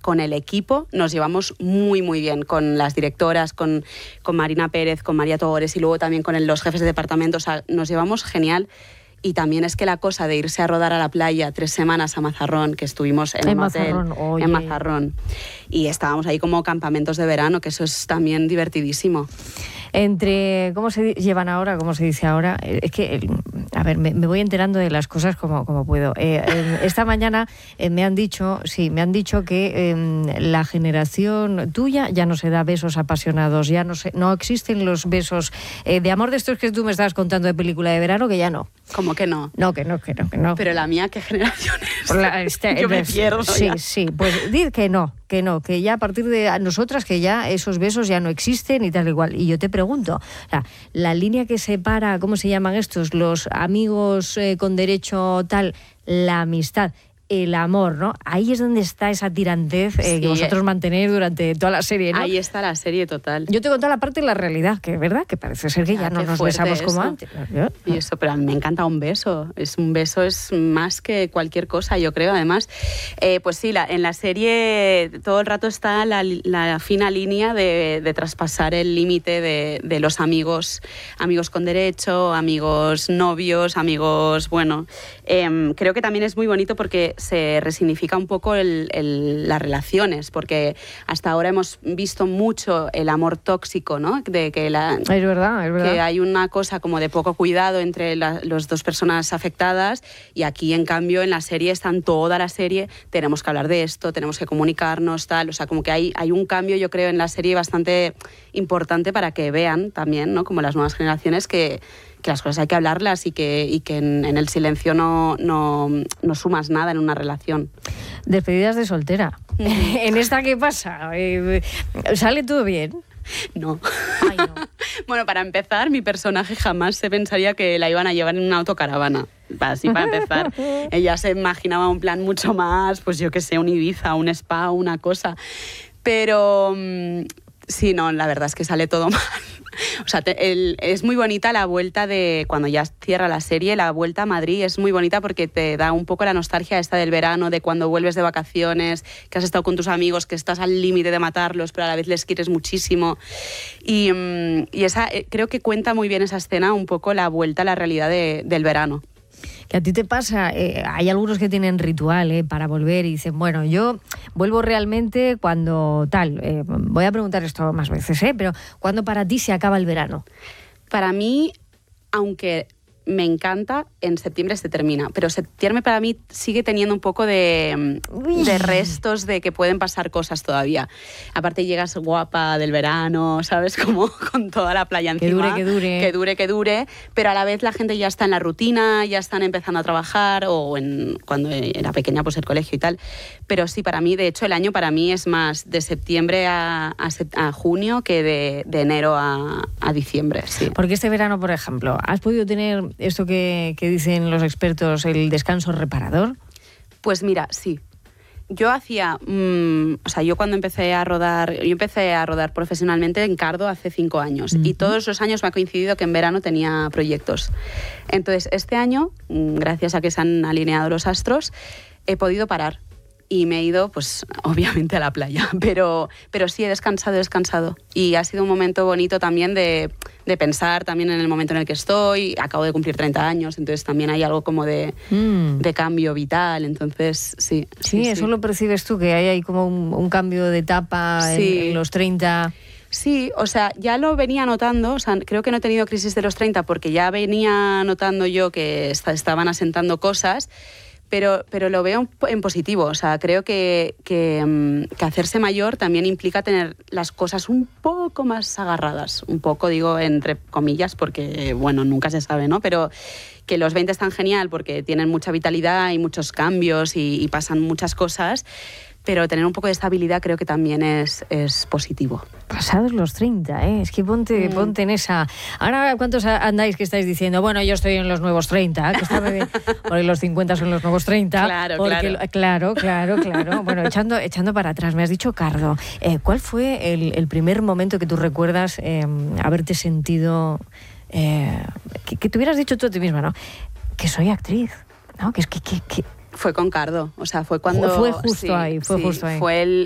con el equipo nos llevamos muy, muy bien, con las directoras, con Marina Pérez, con María Togores y luego también con los jefes de departamento, o sea, nos llevamos genial. Y también es que la cosa de irse a rodar a la playa 3 semanas a Mazarrón, que estuvimos en un hotel en Mazarrón, y estábamos ahí como campamentos de verano, que eso es también divertidísimo. Entre cómo se llevan ahora, cómo se dice ahora, es que, a ver, me voy enterando de las cosas como puedo. Esta mañana me han dicho que la generación tuya ya no se da besos apasionados, ya no existen los besos de amor de estos que tú me estabas contando de película de verano, que ya no. ¿Cómo que no? No, que no. Pero la mía, ¿qué generación es? Yo me pierdo. Sí, pues di que no, que ya a partir de nosotras, que ya esos besos ya no existen y tal igual. Y yo te pregunto, o sea, la línea que separa, ¿cómo se llaman estos? Los amigos con derecho tal, la amistad, el amor, ¿no? Ahí es donde está esa tirantez que vosotros mantenéis durante toda la serie, ¿no? Ahí está la serie total. Yo te he contado la parte de la realidad, que es verdad, que parece ser que ya no nos besamos como antes. Y eso, pero a mí me encanta un beso. Un beso es más que cualquier cosa, yo creo. Además, pues sí, en la serie todo el rato está la fina línea de traspasar el límite de los amigos con derecho, amigos novios, amigos, bueno. Creo que también es muy bonito porque se resignifica un poco las relaciones, porque hasta ahora hemos visto mucho el amor tóxico, ¿no? De que es verdad. Que hay una cosa como de poco cuidado entre las dos personas afectadas, y aquí en cambio en la serie toda la serie, tenemos que hablar de esto, tenemos que comunicarnos, tal, o sea, como que hay un cambio, yo creo, en la serie bastante importante para que vean también, ¿no? Como las nuevas generaciones que las cosas hay que hablarlas y que en el silencio no sumas nada en una relación. Despedidas de soltera. ¿En esta qué pasa? ¿Sale todo bien? No. Ay, no. Bueno, para empezar, mi personaje jamás se pensaría que la iban a llevar en una autocaravana. Así para empezar. Ella se imaginaba un plan mucho más, pues yo qué sé, un Ibiza, un spa, una cosa. Pero sí, no, la verdad es que sale todo mal. O sea, es muy bonita la vuelta de cuando ya cierra la serie, la vuelta a Madrid es muy bonita porque te da un poco la nostalgia esta del verano, de cuando vuelves de vacaciones, que has estado con tus amigos, que estás al límite de matarlos, pero a la vez les quieres muchísimo. Y esa, creo que cuenta muy bien esa escena, un poco la vuelta a la realidad del verano. Que a ti te pasa, hay algunos que tienen ritual para volver y dicen, bueno, yo vuelvo realmente cuando tal, voy a preguntar esto más veces, pero ¿cuándo para ti se acaba el verano? Para mí, aunque me encanta, en septiembre se termina, pero septiembre para mí sigue teniendo un poco de restos de que pueden pasar cosas todavía. Aparte llegas guapa del verano, ¿sabes? Como con toda la playa encima. Que dure. Pero a la vez la gente ya está en la rutina, ya están empezando a trabajar, o cuando era pequeña pues el colegio y tal. Pero sí, para mí, de hecho, el año para mí es más de septiembre a junio que de enero a diciembre, sí. Porque este verano, por ejemplo, ¿has podido tener esto que dicen los expertos, el descanso reparador? Pues mira, sí. Yo yo cuando empecé a rodar profesionalmente en Cardo hace 5 años. Uh-huh. Y todos los años me ha coincidido que en verano tenía proyectos. Entonces, este año, gracias a que se han alineado los astros, he podido parar. Y me he ido, pues, obviamente a la playa. Pero sí, he descansado. Y ha sido un momento bonito también de pensar también en el momento en el que estoy. Acabo de cumplir 30 años, entonces también hay algo como de cambio vital. Entonces, sí. Sí, eso lo percibes tú, que hay como un cambio de etapa en los 30... Sí, o sea, ya lo venía notando, o sea, creo que no he tenido crisis de los 30 porque ya venía notando yo que estaban asentando cosas. Pero lo veo en positivo, o sea, creo que hacerse mayor también implica tener las cosas un poco más agarradas, un poco digo entre comillas porque, bueno, nunca se sabe, ¿no? Pero que los 20 están genial porque tienen mucha vitalidad y muchos cambios y pasan muchas cosas, pero tener un poco de estabilidad creo que también es positivo. Pasados los 30, es que ponte en esa... Ahora, ¿cuántos andáis que estáis diciendo? Bueno, yo estoy en los nuevos 30, que está bien, porque los 50 son los nuevos 30. Claro. Bueno, echando para atrás, me has dicho Cardo. ¿Cuál fue el primer momento que tú recuerdas haberte sentido... que te hubieras dicho tú a ti misma, ¿no? Que soy actriz, ¿no? Que es que... Fue con Cardo, o sea, fue cuando... Fue justo ahí. Fue